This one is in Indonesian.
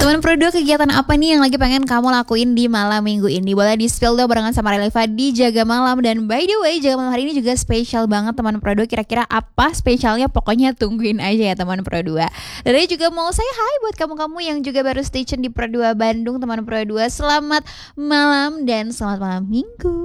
Teman Pro 2, kegiatan apa nih yang lagi pengen kamu lakuin di malam minggu ini? Boleh di-spill dong barengan sama Reliva di Jaga Malam. Dan by the way, Jaga Malam hari ini juga spesial banget teman Pro 2. Kira-kira apa spesialnya? Pokoknya tungguin aja ya teman Pro 2. Dan saya juga mau say hi buat kamu-kamu yang juga baru stay tune di Pro 2 Bandung teman Pro 2. Selamat malam dan selamat malam minggu.